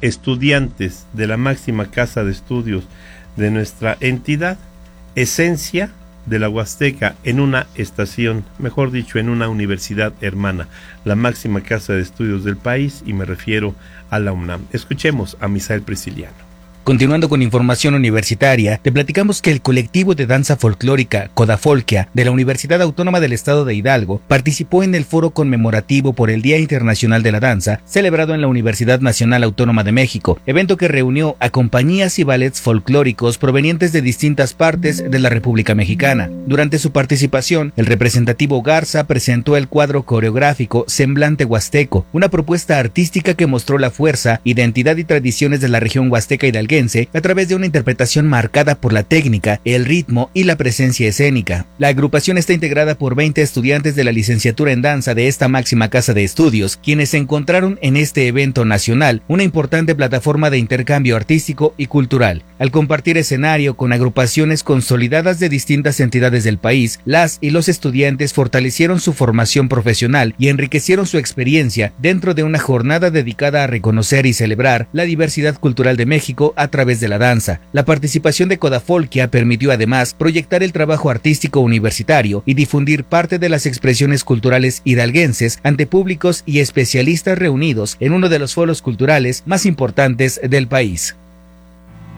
estudiantes de la máxima casa de estudios de nuestra entidad, esencia de la Huasteca en una estación, mejor dicho, en una universidad hermana, la máxima casa de estudios del país, y me refiero a la UNAM. Escuchemos a Misael Prisciliano. Continuando con información universitaria, te platicamos que el colectivo de danza folclórica Codafolquia de la Universidad Autónoma del Estado de Hidalgo participó en el foro conmemorativo por el Día Internacional de la Danza, celebrado en la Universidad Nacional Autónoma de México, evento que reunió a compañías y ballets folclóricos provenientes de distintas partes de la República Mexicana. Durante su participación, el representativo Garza presentó el cuadro coreográfico Semblante Huasteco, una propuesta artística que mostró la fuerza, identidad y tradiciones de la región huasteca hidalguense a través de una interpretación marcada por la técnica, el ritmo y la presencia escénica. La agrupación está integrada por 20 estudiantes de la licenciatura en danza de esta máxima casa de estudios, quienes encontraron en este evento nacional una importante plataforma de intercambio artístico y cultural. Al compartir escenario con agrupaciones consolidadas de distintas entidades del país, las y los estudiantes fortalecieron su formación profesional y enriquecieron su experiencia dentro de una jornada dedicada a reconocer y celebrar la diversidad cultural de México a través de la danza. La participación de Codafolquia permitió además proyectar el trabajo artístico universitario y difundir parte de las expresiones culturales hidalguenses ante públicos y especialistas reunidos en uno de los foros culturales más importantes del país.